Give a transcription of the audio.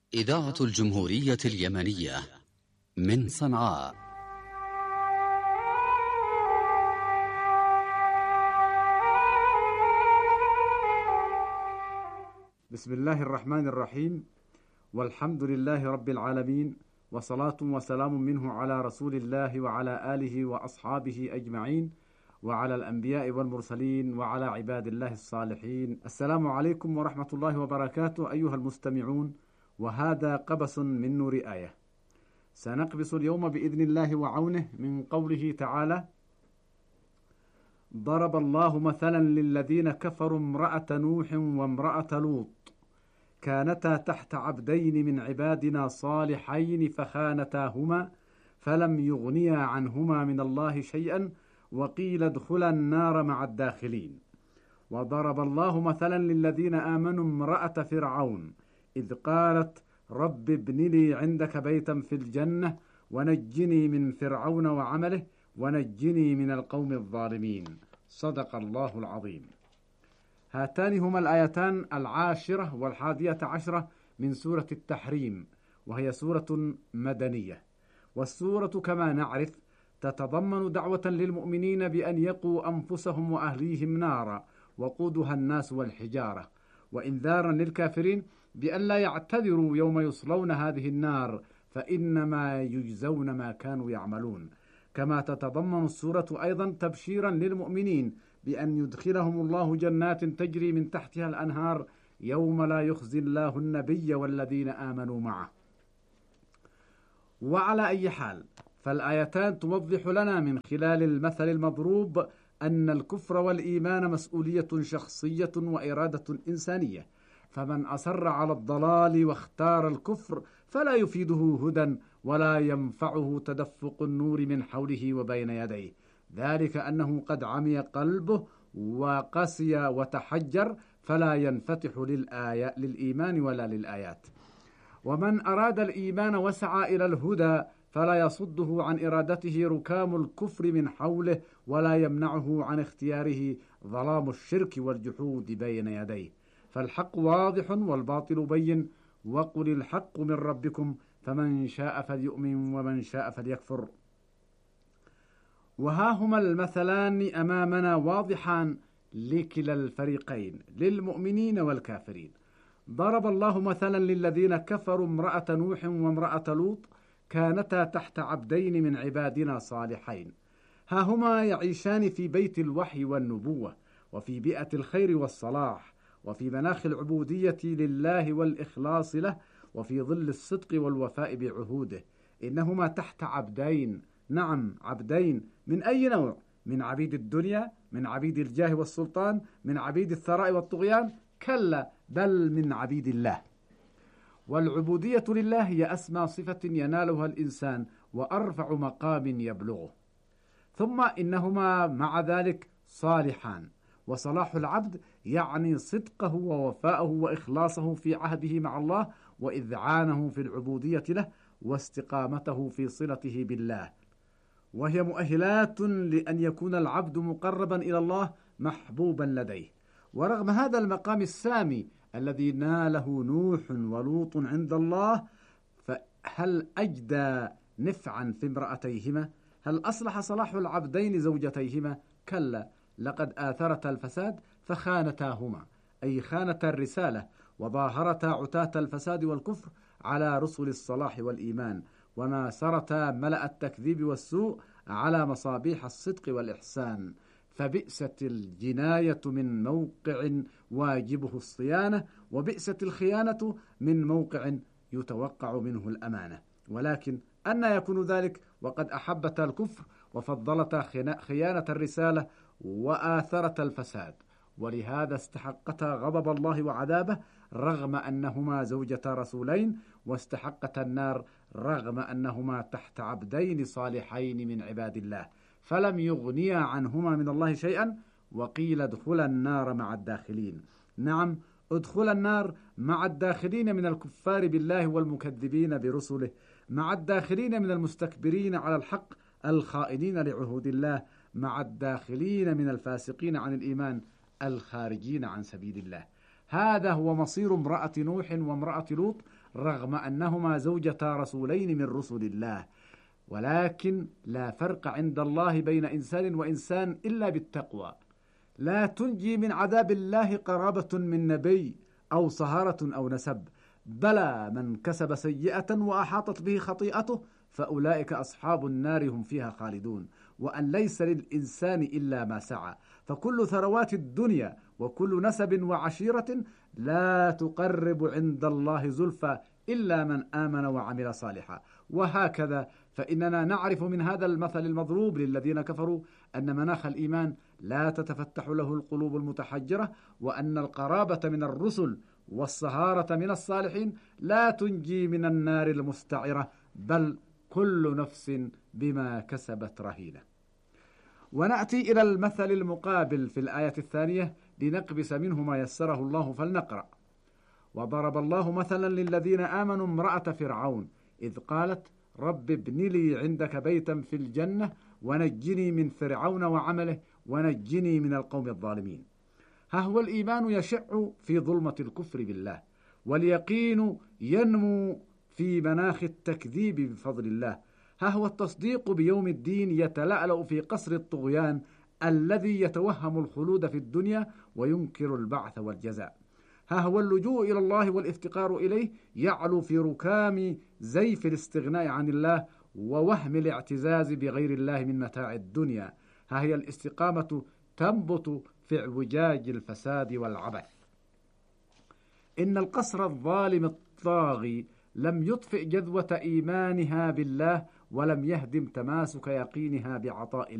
إذاعة الجمهورية اليمنية من صنعاء. بسم الله الرحمن الرحيم، والحمد لله رب العالمين، وصلاة وسلام منه على رسول الله وعلى آله وأصحابه أجمعين، وعلى الأنبياء والمرسلين، وعلى عباد الله الصالحين. السلام عليكم ورحمة الله وبركاته أيها المستمعون، وهذا قبس من نور آية. سنقبس اليوم بإذن الله وعونه من قوله تعالى: ضرب الله مثلا للذين كفروا امرأة نوح وامرأة لوط كانتا تحت عبدين من عبادنا صالحين فخانتاهما فلم يغنيا عنهما من الله شيئا وقيل ادخلا النار مع الداخلين. وضرب الله مثلا للذين آمنوا امرأة فرعون إذ قالت رب ابن لي عندك بيتا في الجنة ونجني من فرعون وعمله ونجني من القوم الظالمين. صدق الله العظيم. هاتان هما الآيتان 10 و11 من سورة التحريم، وهي سورة مدنية. والسورة كما نعرف تتضمن دعوة للمؤمنين بأن يقوا أنفسهم وأهليهم نارا وقودها الناس والحجارة، وإنذارا للكافرين بأن لا يعتذروا يوم يصلون هذه النار، فإنما يجزون ما كانوا يعملون. كما تتضمن السورة أيضا تبشيرا للمؤمنين بأن يدخلهم الله جنات تجري من تحتها الأنهار يوم لا يخزي الله النبي والذين آمنوا معه. وعلى أي حال، فالآيتان توضح لنا من خلال المثل المضروب أن الكفر والإيمان مسؤولية شخصية وإرادة إنسانية، فمن أصر على الضلال واختار الكفر فلا يفيده هدى ولا ينفعه تدفق النور من حوله وبين يديه، ذلك أنه قد عمي قلبه وقسي وتحجر فلا ينفتح للإيمان ولا للآيات. ومن أراد الإيمان وسعى إلى الهدى فلا يصده عن إرادته ركام الكفر من حوله ولا يمنعه عن اختياره ظلام الشرك والجحود بين يديه، فالحق واضح والباطل بين، وقل الحق من ربكم فمن شاء فليؤمن ومن شاء فليكفر. وها هما المثلان أمامنا واضحان لكلا الفريقين، للمؤمنين والكافرين. ضرب الله مثلا للذين كفروا امرأة نوح وامرأة لوط كانتا تحت عبدين من عبادنا صالحين. ها هما يعيشان في بيت الوحي والنبوة، وفي بيئة الخير والصلاح، وفي مناخ العبودية لله والإخلاص له، وفي ظل الصدق والوفاء بعهوده. إنهما تحت عبدين، نعم عبدين. من أي نوع؟ من عبيد الدنيا، من عبيد الجاه والسلطان، من عبيد الثراء والطغيان؟ كلا، بل من عبيد الله. والعبودية لله هي أسمى صفة ينالها الإنسان وأرفع مقام يبلغه. ثم إنهما مع ذلك صالحان، وصلاح العبد يعني صدقه ووفاءه وإخلاصه في عهده مع الله، وإذعانه في العبودية له، واستقامته في صلته بالله، وهي مؤهلات لأن يكون العبد مقربا إلى الله محبوبا لديه. ورغم هذا المقام السامي الذي ناله نوح ولوط عند الله، فهل أجدى نفعا في امرأتيهما؟ هل أصلح صلاح العبدين زوجتيهما؟ كلا، لقد آثرتا الفساد فخانتاهما، أي خانتا الرسالة وظاهرتا عتاة الفساد والكفر على رسل الصلاح والإيمان، وناصرتا ملأ التكذيب والسوء على مصابيح الصدق والإحسان. فبئست الجناية من موقع واجبه الصيانة، وبئست الخيانة من موقع يتوقع منه الأمانة. ولكن أن يكون ذلك وقد أحبتا الكفر وفضلتا خيانة الرسالة وآثرتا الفساد، ولهذا استحقتا غضب الله وعذابه رغم أنهما زوجتا رسولين، واستحقتا النار رغم أنهما تحت عبدين صالحين من عباد الله، فلم يغنيا عنهما من الله شيئا، وقيل ادخلا النار مع الداخلين. نعم، ادخل النار مع الداخلين من الكفار بالله والمكذبين برسله، مع الداخلين من المستكبرين على الحق الخائنين لعهود الله، مع الداخلين من الفاسقين عن الإيمان الخارجين عن سبيل الله. هذا هو مصير امرأة نوح وامرأة لوط، رغم أنهما زوجتا رسولين من رسل الله، ولكن لا فرق عند الله بين إنسان وإنسان إلا بالتقوى. لا تنجي من عذاب الله قرابة من نبي أو صهارة أو نسب، بلى من كسب سيئة وأحاطت به خطيئته فأولئك أصحاب النار هم فيها خالدون. وأن ليس للإنسان إلا ما سعى، فكل ثروات الدنيا وكل نسب وعشيرة لا تقرب عند الله زلفى إلا من آمن وعمل صالحا. وهكذا فإننا نعرف من هذا المثل المضروب للذين كفروا أن مناخ الإيمان لا تتفتح له القلوب المتحجرة، وأن القرابة من الرسل والصهارة من الصالحين لا تنجي من النار المستعرة، بل كل نفس بما كسبت رهينة. ونأتي إلى المثل المقابل في الآية الثانية لنقبس منه ما يسره الله، فلنقرأ. وضرب الله مثلا للذين آمنوا امرأة فرعون إذ قالت رب ابن لي عندك بيتا في الجنة ونجني من فرعون وعمله ونجني من القوم الظالمين. ها هو الإيمان يشع في ظلمة الكفر بالله، واليقين ينمو في مناخ التكذيب بفضل الله. ها هو التصديق بيوم الدين يتلألأ في قصر الطغيان الذي يتوهم الخلود في الدنيا وينكر البعث والجزاء. ها هو اللجوء إلى الله والافتقار إليه يعلو في ركام زيف الاستغناء عن الله ووهم الاعتزاز بغير الله من متاع الدنيا. ها هي الاستقامة تنبت في اعوجاج الفساد والعبث. إن القصر الظالم الطاغي لم يطفئ جذوة إيمانها بالله، ولم يهدم تماسك يقينها بعطاء